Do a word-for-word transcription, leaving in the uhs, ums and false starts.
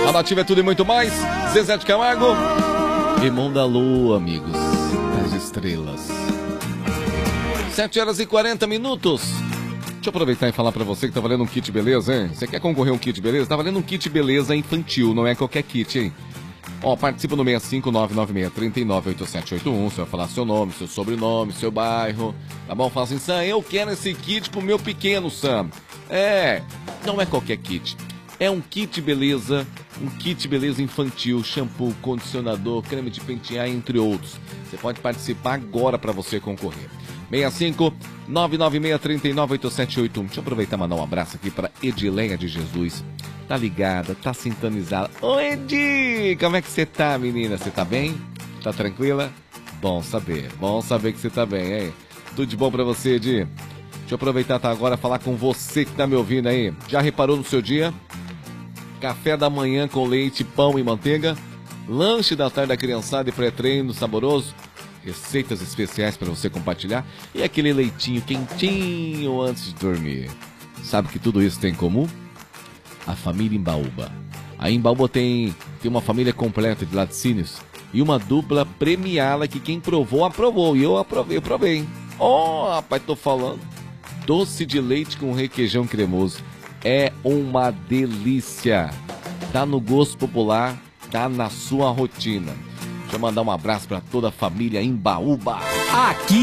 A Nativa é tudo e muito mais. Zezé de Camargo. Irmão da Lua, amigos. Das estrelas. sete horas e quarenta minutos. Deixa eu aproveitar e falar pra você que tá valendo um kit beleza, hein? Você quer concorrer a um kit beleza? Tá valendo um kit beleza infantil, não é qualquer kit, hein? Ó, participa no seis cinco nove nove seis três nove oito sete oito um. Você vai falar seu nome, seu sobrenome, seu bairro. Tá bom? Fala assim, Sam, eu quero esse kit pro meu pequeno, Sam. É, não é qualquer kit. É um kit beleza, um kit beleza infantil, shampoo, condicionador, creme de pentear, entre outros. Você pode participar agora pra você concorrer. seis cinco nove nove seis três nove oito sete oito um. Deixa eu aproveitar e mandar um abraço aqui pra Edileia de Jesus. Tá ligada, tá sintonizada. Oi, Edi! Como é que você tá, menina? Você tá bem? Tá tranquila? Bom saber, bom saber que você tá bem, hein? Tudo de bom pra você, Edi? Deixa eu aproveitar tá, agora falar com você que tá me ouvindo aí. Já reparou no seu dia? Café da manhã com leite, pão e manteiga. Lanche da tarde da criançada e pré-treino saboroso. Receitas especiais para você compartilhar. E aquele leitinho quentinho antes de dormir. Sabe que tudo isso tem em comum? A família Embaúba. A Embaúba tem, tem uma família completa de laticínios e uma dupla premiada que quem provou, aprovou. E eu aprovei, eu provei. Oh, rapaz, tô falando. Doce de leite com requeijão cremoso. É uma delícia. Tá no gosto popular, tá na sua rotina. Deixa eu mandar um abraço para toda a família Embaúba. Aqui